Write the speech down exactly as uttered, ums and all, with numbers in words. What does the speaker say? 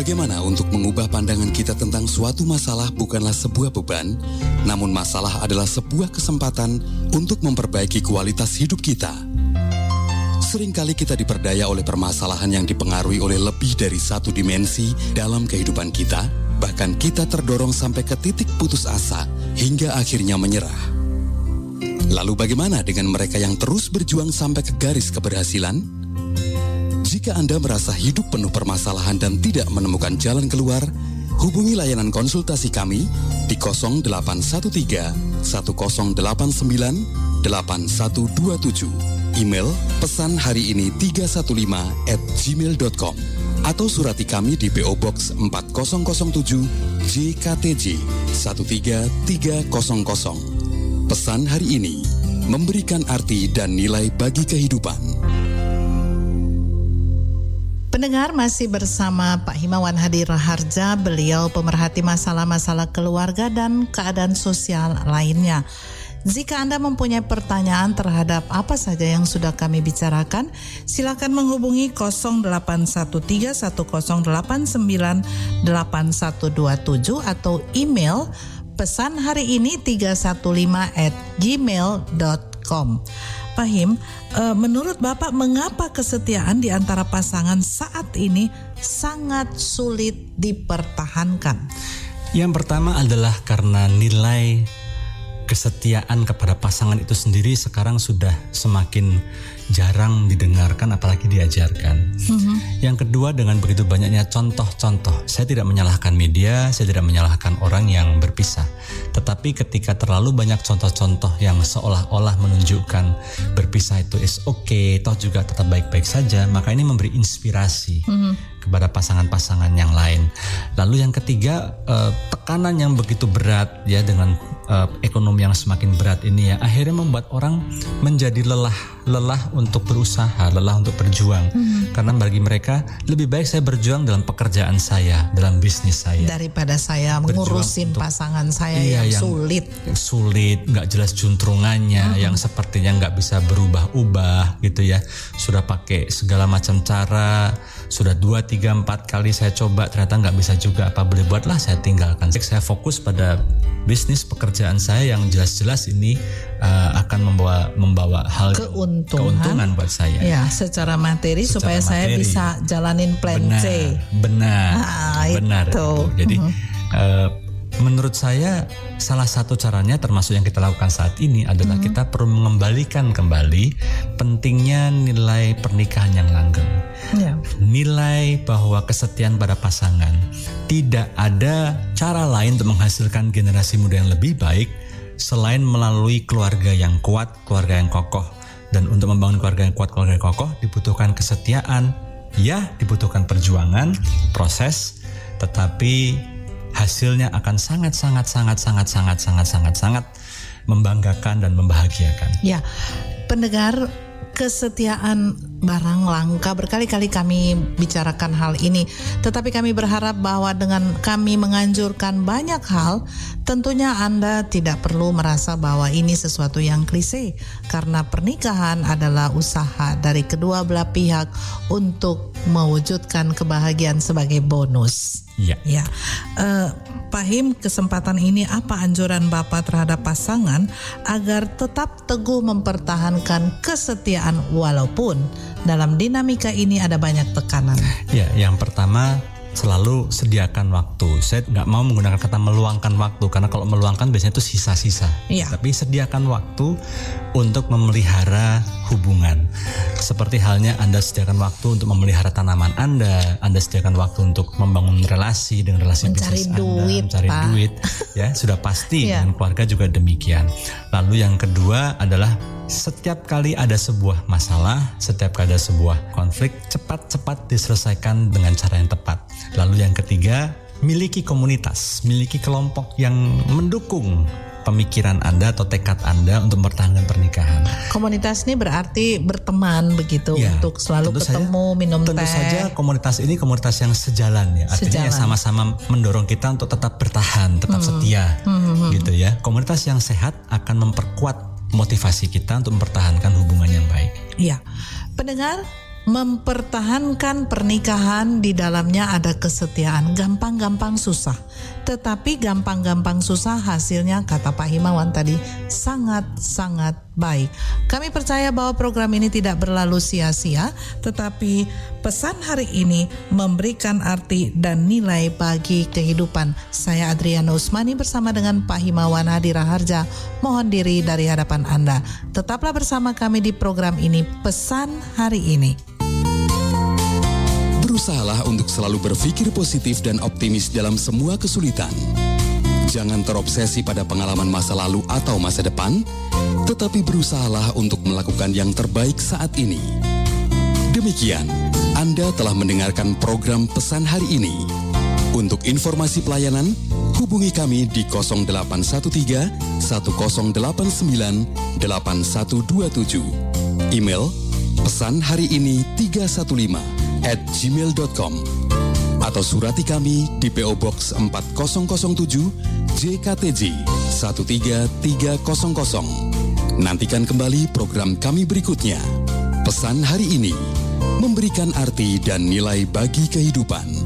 Bagaimana untuk mengubah pandangan kita tentang suatu masalah bukanlah sebuah beban, namun masalah adalah sebuah kesempatan untuk memperbaiki kualitas hidup kita. Seringkali kita diperdaya oleh permasalahan yang dipengaruhi oleh lebih dari satu dimensi dalam kehidupan kita, bahkan kita terdorong sampai ke titik putus asa hingga akhirnya menyerah. Lalu bagaimana dengan mereka yang terus berjuang sampai ke garis keberhasilan? Jika Anda merasa hidup penuh permasalahan dan tidak menemukan jalan keluar, hubungi layanan konsultasi kami di nol delapan satu tiga satu nol delapan sembilan delapan satu dua tujuh, email pesan hari ini tiga satu lima at gmail dot com, atau surati kami di P O Box empat nol nol tujuh J K T J satu tiga tiga nol nol. Pesan hari ini memberikan arti dan nilai bagi kehidupan. Pendengar, masih bersama Pak Himawan Hadi Raharja, beliau pemerhati masalah-masalah keluarga dan keadaan sosial lainnya. Jika Anda mempunyai pertanyaan terhadap apa saja yang sudah kami bicarakan, silakan menghubungi nol delapan satu tiga satu nol delapan sembilan delapan satu dua tujuh atau email pesan hari ini tiga satu lima at gmail dot com. Pak Him, uh, menurut Bapak mengapa kesetiaan di antara pasangan saat ini sangat sulit dipertahankan? Yang pertama adalah karena nilai kesetiaan kepada pasangan itu sendiri sekarang sudah semakin jarang didengarkan, apalagi diajarkan. Mm-hmm. Yang kedua, dengan begitu banyaknya contoh-contoh, saya tidak menyalahkan media, saya tidak menyalahkan orang yang berpisah. Tetapi ketika terlalu banyak contoh-contoh yang seolah-olah menunjukkan berpisah itu is okay, toh juga tetap baik-baik saja, maka ini memberi inspirasi mm-hmm. kepada pasangan-pasangan yang lain. Lalu yang ketiga, eh, tekanan yang begitu berat ya dengan eh, ekonomi yang semakin berat ini ya, akhirnya membuat orang menjadi lelah, lelah untuk berusaha, lelah untuk berjuang. Hmm. Karena bagi mereka lebih baik saya berjuang dalam pekerjaan saya, dalam bisnis saya, daripada saya mengurusin untuk, pasangan saya iya, yang, yang sulit, yang sulit, nggak jelas juntrungannya, hmm. yang sepertinya nggak bisa berubah-ubah gitu ya. Sudah pakai segala macam cara, sudah dua, tiga, empat kali saya coba, ternyata nggak bisa juga. Apa boleh buatlah, saya tinggalkan. Saya fokus pada bisnis pekerjaan saya yang jelas-jelas ini uh, akan membawa membawa hal keuntungan, keuntungan buat saya. Ya, secara materi secara supaya materi. Saya bisa jalanin plan benar, C. Benar, ah, benar. Itu. Itu. Jadi uh-huh. uh, menurut saya salah satu caranya termasuk yang kita lakukan saat ini adalah hmm. kita perlu mengembalikan kembali pentingnya nilai pernikahan yang langgeng. Yeah. Nilai bahwa kesetiaan pada pasangan, tidak ada cara lain untuk menghasilkan generasi muda yang lebih baik selain melalui keluarga yang kuat, keluarga yang kokoh. Dan untuk membangun keluarga yang kuat, keluarga yang kokoh dibutuhkan kesetiaan, ya dibutuhkan perjuangan, proses, tetapi hasilnya akan sangat sangat sangat sangat sangat sangat sangat sangat membanggakan dan membahagiakan. Ya, pendengar, kesetiaan barang langka, berkali-kali kami bicarakan hal ini, tetapi kami berharap bahwa dengan kami menganjurkan banyak hal, tentunya Anda tidak perlu merasa bahwa ini sesuatu yang klise, karena pernikahan adalah usaha dari kedua belah pihak untuk mewujudkan kebahagiaan sebagai bonus. Ya. Ya. Uh, Pak Him, kesempatan ini apa anjuran Bapak terhadap pasangan agar tetap teguh mempertahankan kesetiaan walaupun dalam dinamika ini ada banyak tekanan? Ya, yang pertama selalu sediakan waktu. Saya nggak mau menggunakan kata meluangkan waktu, karena kalau meluangkan biasanya itu sisa-sisa. Ya. Tapi sediakan waktu untuk memelihara hubungan. Seperti halnya Anda sediakan waktu untuk memelihara tanaman Anda, Anda sediakan waktu untuk membangun relasi dengan relasi mencari bisnis duit, Anda, mencari Pak. duit, ya sudah pasti. Ya. Dan keluarga juga demikian. Lalu yang kedua adalah setiap kali ada sebuah masalah, setiap kali ada sebuah konflik, cepat-cepat diselesaikan dengan cara yang tepat. Lalu yang ketiga, miliki komunitas, miliki kelompok yang mendukung pemikiran Anda atau tekad Anda untuk mempertahankan pernikahan. Komunitas ini berarti berteman begitu ya, untuk selalu ketemu, saja, minum tentu teh. Tentu saja komunitas ini komunitas yang sejalan ya. Artinya sejalan. Yang sama-sama mendorong kita untuk tetap bertahan, tetap hmm. setia hmm. gitu ya. Komunitas yang sehat akan memperkuat motivasi kita untuk mempertahankan hubungan yang baik. Iya. Pendengar, Mempertahankan pernikahan di dalamnya ada kesetiaan. Gampang-gampang susah, tetapi gampang-gampang susah hasilnya, kata Pak Himawan tadi, sangat-sangat baik. Kami percaya bahwa program ini tidak berlalu sia-sia, tetapi pesan hari ini memberikan arti dan nilai bagi kehidupan. Saya Adriana Usmani bersama dengan Pak Himawan Hadi Raharja mohon diri dari hadapan Anda. Tetaplah bersama kami di program ini, Pesan Hari Ini. Berusahalah untuk selalu berpikir positif dan optimis dalam semua kesulitan. Jangan terobsesi pada pengalaman masa lalu atau masa depan, tetapi berusahalah untuk melakukan yang terbaik saat ini. Demikian, Anda telah mendengarkan program Pesan Hari Ini. Untuk informasi pelayanan, hubungi kami di nol delapan satu tiga, satu nol delapan sembilan, delapan satu dua tujuh. Email pesan hari ini tiga satu lima at gmail dot com atau surati kami di P O Box empat nol nol tujuh J K T J satu tiga tiga nol nol. Nantikan kembali program kami berikutnya. Pesan Hari Ini memberikan arti dan nilai bagi kehidupan.